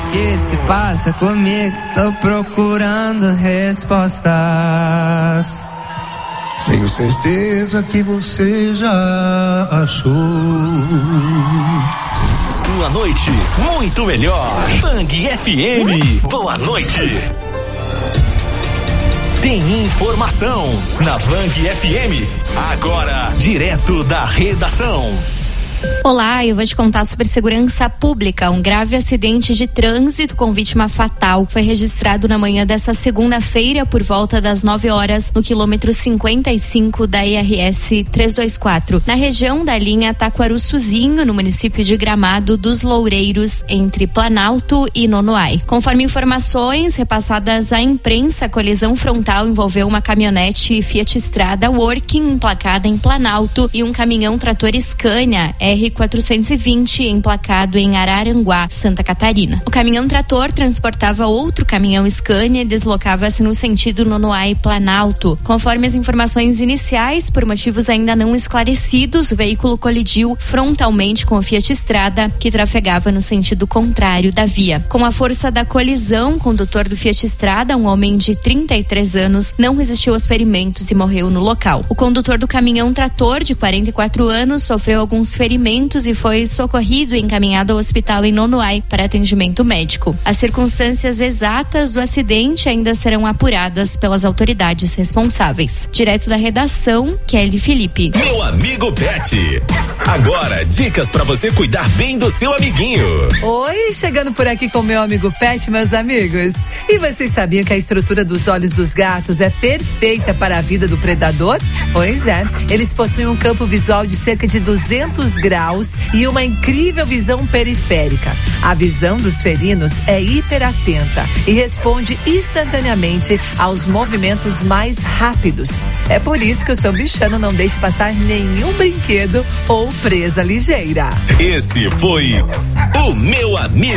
que se passa comigo? Tô procurando respostas. Tenho certeza que você já achou. Sua noite muito melhor. Bang FM. Boa noite. Tem informação na Bang FM. Agora, direto da redação. Olá, eu vou te contar sobre segurança pública. Um grave acidente de trânsito com vítima fatal foi registrado na manhã dessa segunda-feira por volta das 9 horas no quilômetro 55 da IRS 324, na região da linha Taquaruçuzinho, no município de Gramado dos Loureiros, entre Planalto e Nonoai. Conforme informações repassadas à imprensa, a colisão frontal envolveu uma caminhonete Fiat Strada Working emplacada em Planalto e um caminhão trator Scania R420 emplacado em Araranguá, Santa Catarina. O caminhão trator transportava outro caminhão Scania e deslocava-se no sentido Nonoai Planalto. Conforme as informações iniciais, por motivos ainda não esclarecidos, o veículo colidiu frontalmente com o Fiat Strada, que trafegava no sentido contrário da via. Com a força da colisão, o condutor do Fiat Strada, um homem de 33 anos, não resistiu aos ferimentos e morreu no local. O condutor do caminhão trator, de 44 anos, sofreu alguns ferimentos e foi socorrido e encaminhado ao hospital em Nonoai para atendimento médico. As circunstâncias exatas do acidente ainda serão apuradas pelas autoridades responsáveis. Direto da redação, Kelly Felipe. Meu amigo Pet. Agora, dicas para você cuidar bem do seu amiguinho. Oi, chegando por aqui com meu amigo Pet, meus amigos. E vocês sabiam que a estrutura dos olhos dos gatos é perfeita para a vida do predador? Pois é, eles possuem um campo visual de cerca de 200 graus e uma incrível visão periférica. A visão dos felinos é hiperatenta e responde instantaneamente aos movimentos mais rápidos. É por isso que o seu bichano não deixa passar nenhum brinquedo ou presa ligeira. Esse foi o Meu Amigo